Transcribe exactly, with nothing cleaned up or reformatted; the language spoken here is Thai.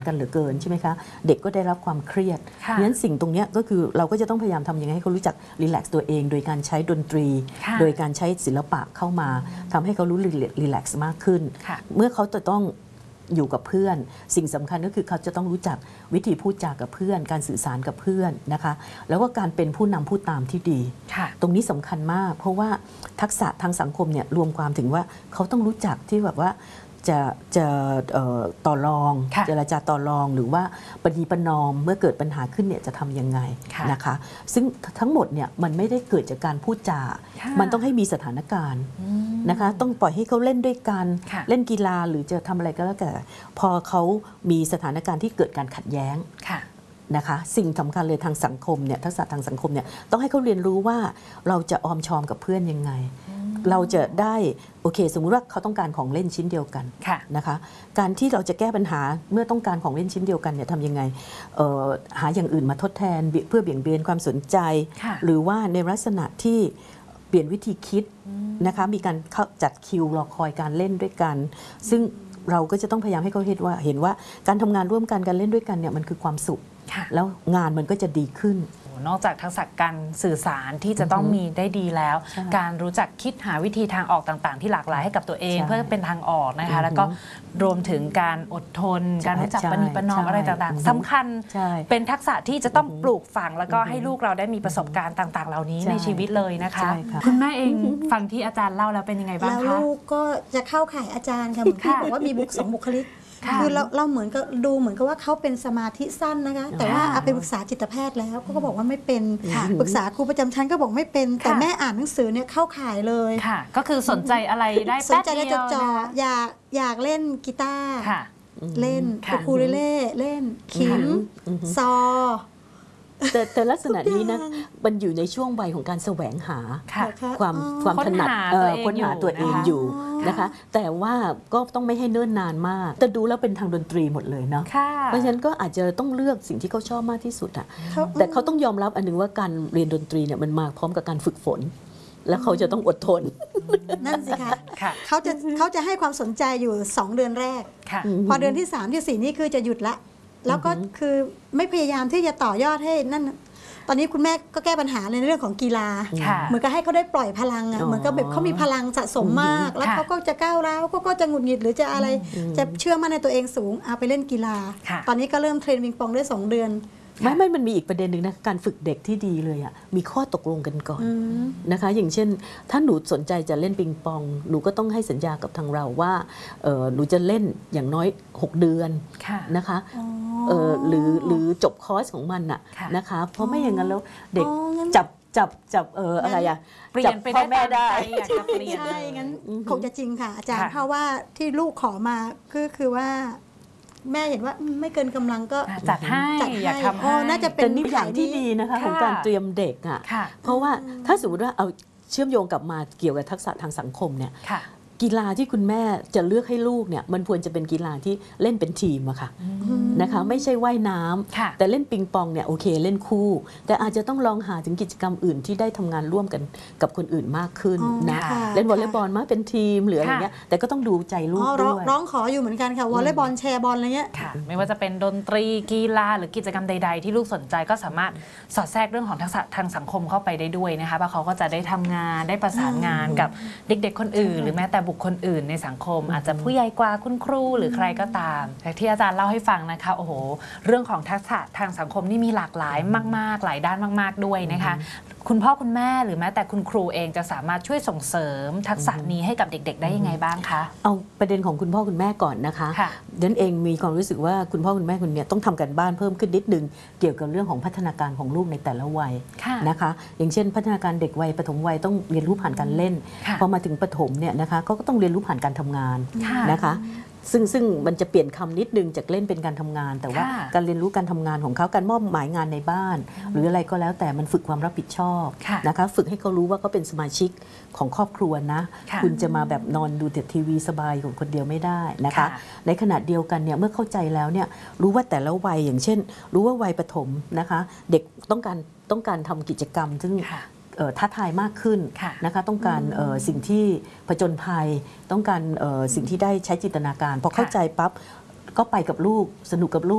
กันเหลือเกินใช่ไหมคะเด็กก็ได้รับความเครียดเพราะฉะนั้นสิ่งตรงนี้ก็คือเราก็จะต้องพยายามทำยังไงให้เขารู้จักรีแลกซ์ตัวเองโดยการใช้ดนตรีโดยการใช้ศิลปะเข้ามาทำให้เขารู้รีแลกซ์มากขึ้นเมื่อเขาจะต้องอยู่กับเพื่อนสิ่งสำคัญก็คือเขาจะต้องรู้จักวิธีพูดจากับเพื่อนการสื่อสารกับเพื่อนนะคะแล้วก็การเป็นผู้นำผู้ตามที่ดีตรงนี้สำคัญมากเพราะว่าทักษะทางสังคมเนี่ยรวมความถึงว่าเขาต้องรู้จักที่แบบว่าจะจะต่อรองเจรจาต่อรองหรือว่าปณีประนอมเมื่อเกิดปัญหาขึ้นเนี่ยจะทำยังไงนะคะซึ่งทั้งหมดเนี่ยมันไม่ได้เกิดจากการพูดจามันต้องให้มีสถานการณ์นะคะต้องปล่อยให้เขาเล่นด้วยกันเล่นกีฬาหรือจะทำอะไรก็แล้วแต่พอเขามีสถานการณ์ที่เกิดการขัดแย้งนะคะสิ่งสำคัญเลยทางสังคมเนี่ยทักษะทางสังคมเนี่ยต้องให้เขาเรียนรู้ว่าเราจะออมชอมกับเพื่อนยังไงเราจะได้โอเคสมมุติว่าเขาต้องการของเล่นชิ้นเดียวกันนะคะการที่เราจะแก้ปัญหาเมื่อต้องการของเล่นชิ้นเดียวกันเนี่ยทำยังไงหาอย่างอื่นมาทดแทนเพื่อเบี่ยงเบนความสนใจหรือว่าในลักษณะที่เปลี่ยนวิธีคิดนะคะมีการจัดคิวรอคอยการเล่นด้วยกันซึ่งเราก็จะต้องพยายามให้เขาเห็นว่าเห็นว่าการทำงานร่วมกันการเล่นด้วยกันเนี่ยมันคือความสุขแล้วงานมันก็จะดีขึ้นนอกจากทักษะการสื่อสารที่จะต้องมีได้ดีแล้วการรู้จักคิดหาวิธีทางออกต่างๆที่หลากหลายให้กับตัวเองเพื่อเป็นทางออกนะคะแล้วก็รวมถึงการอดทนการรู้จักปณีประนอมอะไรต่างๆสำคัญเป็นทักษะที่จะต้องปลูกฝังแล้วก็ให้ลูกเราได้มีประสบการณ์ต่างๆเหล่านี้ในชีวิตเลยนะคะคุณแม่เองฟังที่อาจารย์เล่าแล้วเป็นยังไงบ้างคะแล้วลูกก็จะเข้าข่ายอาจารย์ค่ะเหมือนที่บอกว่ามีบุคสองบุคลิกคือเราเราเหมือนกับดูเหมือนกับว่าเขาเป็นสมาธิสั้นนะคะแต่ว่าเอาไปปรึกษาจิตแพทย์แล้วเขาก็บอกว่าไม่เป็นปรึกษาครูประจำชั้นก็บอกไม่เป็นแต่แม่อ่านหนังสือเนี่ยเข้าข่ายเลยค่ะก็คือสนใจอะไรได้สนใจได้จดจ่ออยากอยากเล่นกีตาร์เล่นอูคูเลเล่เล่นขิมซอแต่แต่ลักษณะนี้นะมันอยู่ในช่วงวัยของการแสวงหาความความถนัดค้นหาตัวเองอยู่นะคะแต่ว่าก็ต้องไม่ให้เนิ่นนานมากแต่ดูแล้วเป็นทางดนตรีหมดเลยเนาะเพราะฉะนั้นก็อาจจะต้องเลือกสิ่งที่เขาชอบมากที่สุดอ่ะแต่เขาต้องยอมรับอันนึงว่าการเรียนดนตรีเนี่ยมันมาพร้อมกับการฝึกฝนแล้วเขาจะต้องอดทนนั่นสิคะเขาจะเขาจะให้ความสนใจอยู่สองเดือนแรกพอเดือนที่สามที่สี่นี่คือจะหยุดละแล้วก็คือไม่พยายามที่จะต่อยอดให้นั่นตอนนี้คุณแม่ก็แก้ปัญหาในเรื่องของกีฬาเหมือนกับให้เขาได้ปล่อยพลังอ่ะเหมือนกับแบบเขามีพลังสะสมมากแล้วเขาก็จะก้าวร้าวเขาก็จะหงุดหงิดหรือจะอะไรจะเชื่อมั่นในตัวเองสูงเอาไปเล่นกีฬาตอนนี้ก็เริ่มเทรนปิงปองได้สองเดือนไม่ไม่มันมีอีกประเด็นหนึ่งนะการฝึกเด็กที่ดีเลยอ่ะมีข้อตกลงกันก่อนนะคะอย่างเช่นถ้าหนูสนใจจะเล่นปิงปองหนูก็ต้องให้สัญญากับทางเราว่าหนูจะเล่นอย่างน้อยหกเดือนนะคะหรือหรือจบคอร์สของมันน่ะนะคะเพราะไม่อย่างนั้นแล้วเด็กจับจับจับเอออะไรอ่ะเปลี่ยนไปได้แม่ได้ใช่งั้นคงจะจริงค่ะอาจารย์เพราะว่าที่ลูกขอมาก็คือว่าแม่เห็นว่าไม่เกินกำลังก็จัดให้อยากทำให้น่าจะเป็นนิสัยที่ดีนะคะของการเตรียมเด็กอ่ะเพราะว่าถ้าสมมติว่าเอาเชื่อมโยงกลับมาเกี่ยวกับทักษะทางสังคมเนี่ยกีฬาที่คุณแม่จะเลือกให้ลูกเนี่ยมันควรจะเป็นกีฬาที่เล่นเป็นทีมอะค่ะนะคะไม่ใช่ว่ายน้ำแต่เล่นปิงปองเนี่ยโอเคเล่นคู่แต่อาจจะต้องลองหาถึงกิจกรรมอื่นที่ได้ทำงานร่วมกันกับคนอื่นมากขึ้นนะเล่นวอลเลย์บอลมาเป็นทีมหรืออะไรเงี้ยแต่ก็ต้องดูใจลูกด้วยร้องขออยู่เหมือนกันค่ะวอลเลย์บอลแชร์บอลอะไรเงี้ยไม่ว่าจะเป็นดนตรีกีฬาหรือกิจกรรมใดๆที่ลูกสนใจก็สามารถสอดแทรกเรื่องของทักษะทางสังคมเข้าไปได้ด้วยนะคะเพราะเขาก็จะได้ทำงานได้ประสานงานกับเด็กๆคนอื่นหรือแม้แต่บุคคลอื่นในสังคมอาจจะผู้ใหญ่กว่าคุณครูหรือใครก็ตามแต่ที่อาจารย์เล่าให้ฟังนะคะโอ้โหเรื่องของทักษะทางสังคมนี่มีหลากหลายมากๆหลายด้านมากๆด้วยนะคะคุณพ่อคุณแม่หรือแม้แต่คุณครูเองจะสามารถช่วยส่งเสริมทักษะนี้ให้กับเด็กๆได้ยังไงบ้างคะเอาประเด็นของคุณพ่อคุณแม่ก่อนนะคะดันเองมีความรู้สึกว่าคุณพ่อคุณแม่คุณเนี่ยต้องทำกันบ้านเพิ่มขึ้นนิดนึงเกี่ยวกับเรื่องของพัฒนาการของลูกในแต่ละวัยนะคะอย่างเช่นพัฒนาการเด็กวัยปฐมวัยต้องเรียนรู้ผ่านการเล่นพอมาถึงประถมเนี่ยนะคะก็ต้องเรียนรู้ผ่านการทำงานนะคะซึ่งซึ่งมันจะเปลี่ยนคำนิดนึงจากเล่นเป็นการทำงานแต่ว่าการเรียนรู้การทำงานของเขาการมอบหมายงานในบ้านหรืออะไรก็แล้วแต่มันฝึกความรับผิดชอบนะคะฝึกให้เขารู้ว่าเขาเป็นสมาชิกของครอบครัวนะคุณจะมาแบบนอนดูแต่ทีวีสบายของคนเดียวไม่ได้นะคะในขณะเดียวกันเนี่ยเมื่อเข้าใจแล้วเนี่ยรู้ว่าแต่ละวัยอย่างเช่นรู้ว่าวัยประถมนะคะเด็กต้องการต้องการทำกิจกรรมซึ่งท้าทายมากขึ้นนะคะต้องการสิ่งที่ผจญภัยต้องการสิ่งที่ได้ใช้จินตนาการพอเข้าใจปั๊บก็ไปกับลูกสนุกกับลูก